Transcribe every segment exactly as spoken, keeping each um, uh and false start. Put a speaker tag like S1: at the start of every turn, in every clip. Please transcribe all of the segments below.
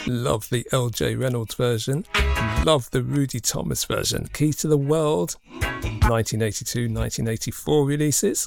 S1: Love the L J Reynolds version. Love the Rudy Thomas version. Key to the World, nineteen eighty-two nineteen eighty-four releases.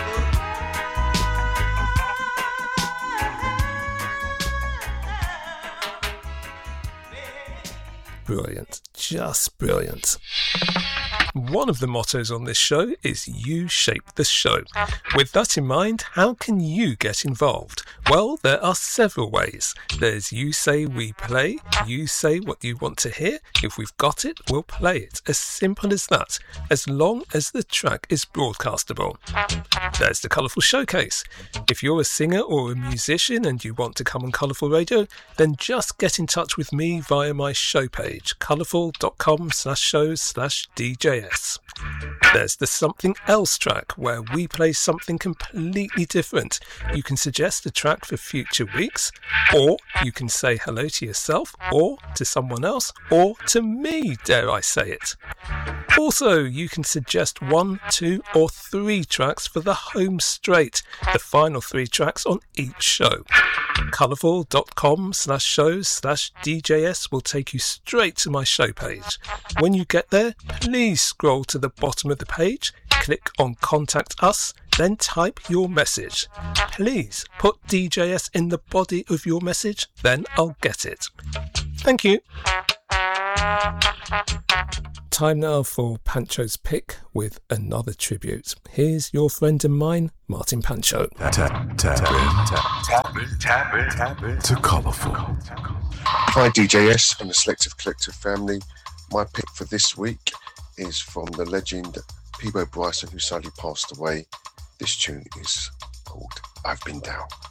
S1: Brilliant, just brilliant. One of the mottos on this show is "You shape the show." With that in mind, how can you get involved? Well, there are several ways. There's You Say We Play. You say what you want to hear. If we've got it, we'll play it. As simple as that, as long as the track is broadcastable. There's the Colourful Showcase. If you're a singer or a musician and you want to come on Colourful Radio, then just get in touch with me via my show page, colourful.com slash shows slash DJS. There's the Something Else track, where we play something completely different. You can suggest a track for future weeks, or you can say hello to yourself, or to someone else, or to me, dare I say it. Also, you can suggest one, two, or three tracks for the home straight, the final three tracks on each show. Colourful.com slash shows slash DJS will take you straight to my show page. When you get there, please scroll to the bottom of the page, click on Contact Us, then type your message. Please put D J S in the body of your message, then I'll get it. Thank you. Time now for Pancho's Pick with another tribute. Here's your friend and mine, Martin Pancho.
S2: Tap, tap, tap, tap, tap, tap, it, tap it to Colourful.
S3: Hi D J S and the Selective Collective family. My pick for this week is from the legend Peabo Bryson, who sadly passed away. This tune is called I've Been Down.